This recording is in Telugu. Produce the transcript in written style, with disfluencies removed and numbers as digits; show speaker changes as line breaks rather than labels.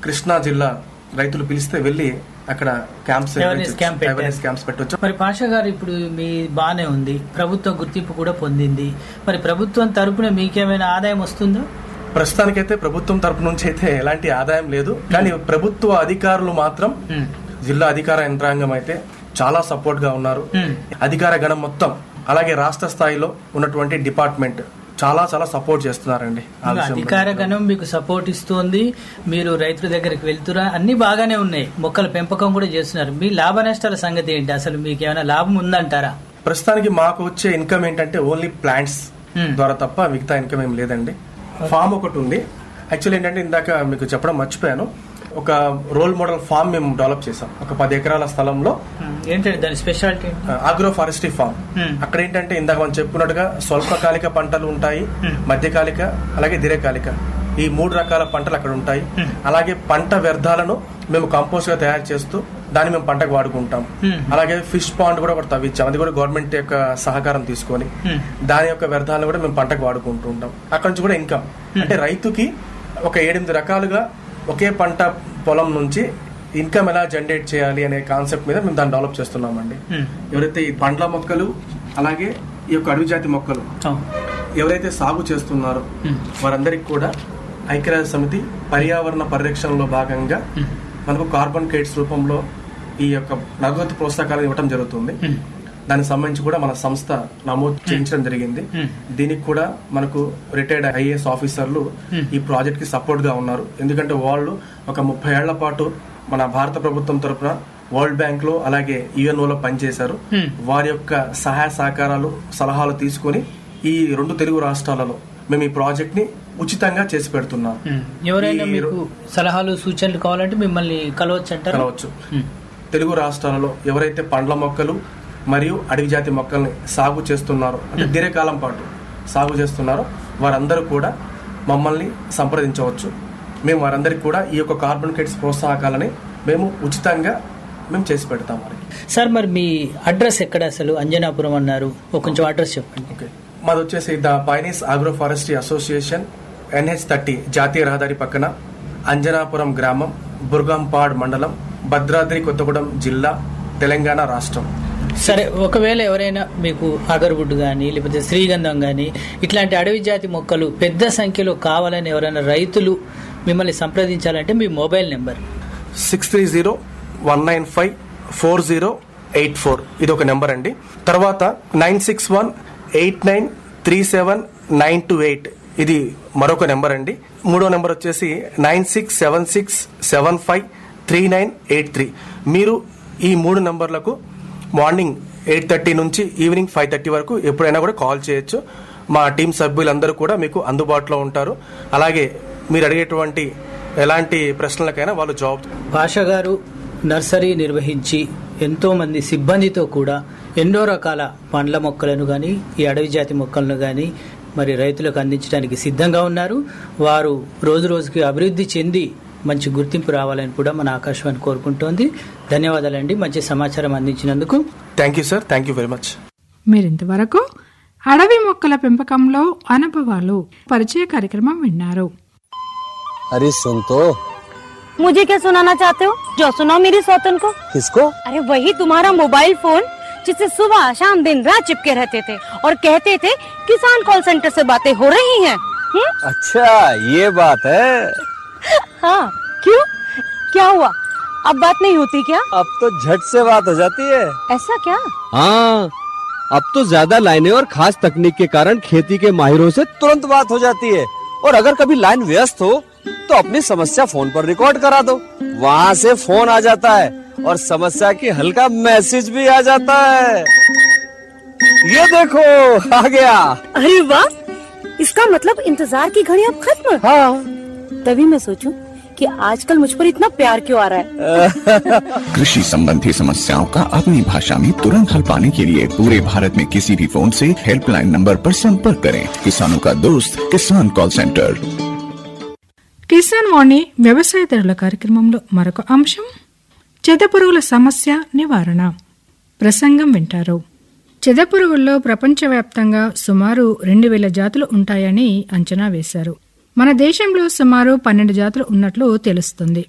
కృష్ణా జిల్లా రైతులు పిలిస్తే వెళ్లి అక్కడ క్యాంప్స్ పెట్టవచ్చు.
మరి పాషా గారు, ఇప్పుడు మీ బానే ఉంది, ప్రభుత్వ గుర్తింపు కూడా పొందింది, మరి ప్రభుత్వం తరపున మీకేమైనా ఆదాయం వస్తుందా?
ప్రస్తుతానికైతే ప్రభుత్వం తరపు నుంచి అయితే ఎలాంటి ఆదాయం లేదు. కానీ ప్రభుత్వ అధికారులు మాత్రం, జిల్లా అధికార యంత్రాంగం అయితే చాలా సపోర్ట్ గా ఉన్నారు. అధికార గణం మొత్తం, అలాగే రాష్ట్ర స్థాయిలో ఉన్నటువంటి డిపార్ట్మెంట్ చాలా చాలా సపోర్ట్ చేస్తున్నారండి.
అధికార గణం మీకు సపోర్ట్ ఇస్తుంది, మీరు రైతుల దగ్గరికి వెళ్తురా, అన్ని బాగానే ఉన్నాయి, మొక్కల పెంపకం కూడా చేస్తున్నారు. మీ లాభ నష్టాల సంగతి ఏంటి? అసలు మీకు ఏమైనా లాభం ఉందంటారా?
ప్రస్తుతానికి మాకు వచ్చే ఇన్కమ్ ఏంటంటే ఓన్లీ ప్లాంట్స్ ద్వారా తప్ప మిగతా ఇన్కమ్ ఏం లేదండి. ఫామ్ ఒకటి ఉంది. యాక్చువల్లీ ఏంటంటే ఇందాక మీకు చెప్పడం మర్చిపోయాను, ఒక రోల్ మోడల్ ఫామ్ మేము డెవలప్ చేసాం ఒక 10 ఎకరాల స్థలంలో.
ఏంటంటే దాని స్పెషాలిటీ
ఆగ్రో ఫారెస్ట్రీ ఫామ్. అక్కడ ఏంటంటే ఇందాక మనం చెప్పుకున్నట్టుగా స్వల్పకాలిక పంటలు ఉంటాయి, మధ్యకాలిక అలాగే దీర్ఘకాలిక, ఈ 3 రకాల పంటలు అక్కడ ఉంటాయి. అలాగే పంట వ్యర్థాలను మేము కంపోస్ట్ గా తయారు చేస్తూ దాన్ని మేము పంటకు వాడుకుంటాం. అలాగే ఫిష్ పాండ్ కూడా ఒకటి తవ్వించాం, అది కూడా గవర్నమెంట్ యొక్క సహకారం తీసుకొని దాని యొక్క వ్యర్థాలను కూడా మేము పంటకు వాడుకుంటూ ఉంటాం. అక్కడ నుంచి కూడా ఇన్కమ్ అంటే రైతుకి ఒక 7-8 రకాలుగా ఒకే పంట పొలం నుంచి ఇన్కమ్ ఎలా జనరేట్ చేయాలి అనే కాన్సెప్ట్ మీద మేము దాన్ని డెవలప్ చేస్తున్నామండి. ఎవరైతే ఈ పండ్ల మొక్కలు అలాగే ఈ యొక్క అడవి జాతి మొక్కలు ఎవరైతే సాగు చేస్తున్నారో వారందరికి కూడా ఐక్యరాజ్య సమితి పర్యావరణ పరిరక్షణలో భాగంగా మనకు కార్బన్ క్రెడిట్స్ రూపంలో ఈ యొక్క నగదు ప్రోత్సాహకాలు ఇవ్వడం జరుగుతుంది. దానికి సంబంధించి కూడా మన సంస్థ నమోదు చేయించడం జరిగింది. దీనికి కూడా మనకు రిటైర్డ్ ఐఏఎస్ ఆఫీసర్లు ఈ ప్రాజెక్ట్ కి సపోర్ట్ గా ఉన్నారు. ఎందుకంటే వాళ్ళు ఒక 30 ఏళ్ల పాటు మన భారత ప్రభుత్వం తరఫున వరల్డ్ బ్యాంక్ లో అలాగే యుఎన్ఓలో పనిచేశారు. వారి యొక్క సహాయ సహకారాలు సలహాలు తీసుకుని ఈ 2 తెలుగు రాష్ట్రాలలో మేము ఈ ప్రాజెక్ట్ ని ఉచితంగా చేసి పెడుతున్నాం.
ఎవరైనా మీకు సలహాలు సూచనలు కావాలంటే మిమ్మల్ని కలవచ్చు.
తెలుగు రాష్ట్రాలలో ఎవరైతే పండ్ల మొక్కలు మరియు అడవి జాతి మొక్కల్ని సాగు చేస్తున్నారో, అంటే దీర్ఘకాలం పాటు సాగు చేస్తున్నారో వారందరూ కూడా మమ్మల్ని సంప్రదించవచ్చు. మేము వారందరికీ కూడా ఈ యొక్క కార్బన్ క్రెడిట్స్ ప్రోత్సాహకాలని మేము ఉచితంగా మేము చేసి పెడతాం.
సార్, మరి మీ అడ్రస్ ఎక్కడ? అసలు అంజనాపురం అన్నారు, కొంచెం అడ్రస్ చెప్పండి.
ఓకే, మాది వచ్చేసి the పైనీస్ agro forestry association, NH30 జాతీయ రహదారి పక్కన, అంజనాపురం గ్రామం, బుర్గంపాడ్ మండలం, భద్రాద్రి కొత్తగూడెం జిల్లా, తెలంగాణ రాష్ట్రం.
సరే, ఒకవేళ ఎవరైనా మీకు అగర్వుడ్ గానీ లేకపోతే శ్రీగంధం గానీ ఇట్లాంటి అడవి జాతి మొక్కలు పెద్ద సంఖ్యలో కావాలని ఎవరైనా రైతులు మిమ్మల్ని సంప్రదించాలంటే మీ మొబైల్ నెంబర్
6301954084 ఇది ఒక నెంబర్ అండి. తర్వాత 9618937928 ఇది మరొక నెంబర్ అండి. మూడో నెంబర్ వచ్చేసి 9676753983. మీరు ఈ 3 నెంబర్లకు మార్నింగ్ 8:30 నుంచి ఈవినింగ్ 5:30 వరకు ఎప్పుడైనా కూడా కాల్ చేయొచ్చు. మా టీం సభ్యులందరూ కూడా మీకు అందుబాటులో ఉంటారు. అలాగే మీరు అడిగేటువంటి ఎలాంటి ప్రశ్నలకైనా వాళ్ళు జవాబు.
భాషా గారు నర్సరీ నిర్వహించి ఎంతో మంది సిబ్బందితో కూడా ఎన్నో రకాల పండ్ల మొక్కలను కానీ ఈ అడవి జాతి మొక్కలను కానీ మరి రైతులకు అందించడానికి సిద్ధంగా ఉన్నారు. వారు రోజు రోజుకి అభివృద్ధి చెంది మంచి గుర్తింపు రావాలని కూడా మన ఆకాశవాణి కోరుకుంటోంది. ధన్యవాదాలండి మంచి సమాచారం అందించినందుకు.
Thank you sir, thank you very much.
మీరింతవరకు అడవి మొక్కల పెంపకంలో అనుభవాలు పరిచయ కార్యక్రమం విన్నారు.
अरे सुन तो,
मुझे क्या सुनाना चाहते हो? जो सुनाओ मेरी सौतन को।
किसको?
अरे वही तुम्हारा मोबाइल फोन जिससे सुबह शाम दिन रात चिपके रहते थे और कहते थे किसान कॉल सेंटर से बातें हो रही हैं।
अच्छा ये बात है।
हाँ, क्यों, क्या हुआ? अब बात नहीं होती क्या?
अब तो झट से बात हो जाती है।
ऐसा क्या?
हाँ, अब तो ज्यादा लाइनें और खास तकनीक के कारण खेती के माहिरों से तुरंत बात हो जाती है। और अगर कभी लाइन व्यस्त हो तो अपनी समस्या फोन पर रिकॉर्ड करा दो, वहाँ से फोन आ जाता है और समस्या की हल का मैसेज भी आ जाता है। ये देखो आ गया।
अरे वाह, इसका मतलब इंतजार की घड़ी अब खत्म।
हाँ,
तभी मैं सोचूं कि आजकल मुझ पर इतना प्यार क्यों आ रहा है।
कृषि संबंधी समस्याओं का अपनी भाषा में तुरंत हल पाने के लिए पूरे भारत में किसी भी फोन से हेल्पलाइन नंबर पर संपर्क करें। किसानों का दोस्त किसान कॉल सेंटर.
కిసాన్ వాణి వ్యవసాయదారుల కార్యక్రమంలో మరొక అంశం చెదపురుగుల సమస్య నివారణ. ప్రసంగం వింటారు. చెదపురుగుల్లో ప్రపంచవ్యాప్తంగా సుమారు 2000 జాతులు ఉంటాయని అంచనా వేశారు. మన దేశంలో సుమారు 12 జాతులు ఉన్నట్లు తెలుస్తుంది.